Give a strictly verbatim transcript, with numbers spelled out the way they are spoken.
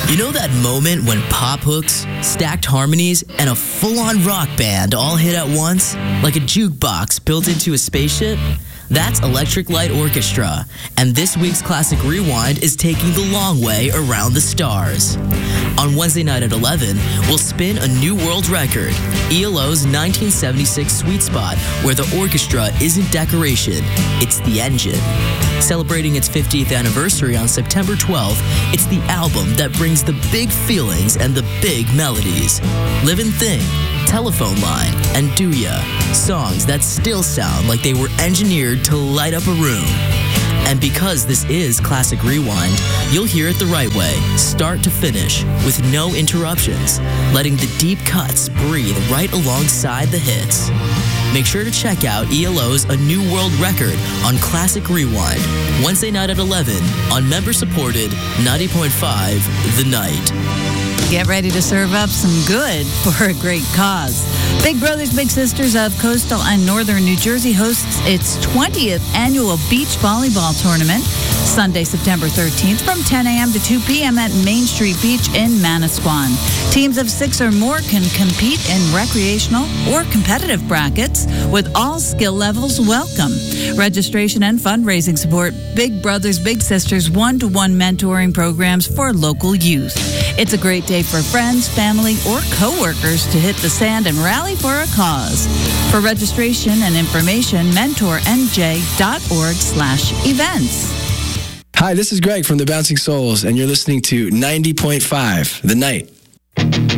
You know that moment when pop hooks, stacked harmonies, and a full-on rock band all hit at once? Like a jukebox built into a spaceship? That's Electric Light Orchestra, and this week's Classic Rewind is taking the long way around the stars. On Wednesday night at eleven, we'll spin a new world record, E L O's nineteen seventy-six Sweet Spot, where the orchestra isn't decoration, it's the engine. Celebrating its fiftieth anniversary on September twelfth, it's the album that brings the big feelings and the big melodies. Livin' Thing, Telephone Line, and Do Ya, songs that still sound like they were engineered to light up a room. And because this is Classic Rewind, you'll hear it the right way, start to finish, with no interruptions, letting the deep cuts breathe right alongside the hits. Make sure to check out E L O's A New World Record on Classic Rewind, Wednesday night at eleven on member-supported ninety point five The Night. Get ready to serve up some good for a great cause. Big Brothers Big Sisters of Coastal and Northern New Jersey hosts its twentieth annual beach volleyball tournament Sunday, September thirteenth from ten a.m. to two p.m. at Main Street Beach in Manasquan. Teams of six or more can compete in recreational or competitive brackets with all skill levels welcome. Registration and fundraising support Big Brothers Big Sisters one-to-one mentoring programs for local youth. It's a great day for friends, family, or coworkers to hit the sand and rally for a cause. For registration and information, mentor n j dot org slash events. Hi, this is Greg from the Bouncing Souls, and you're listening to ninety point five The Night.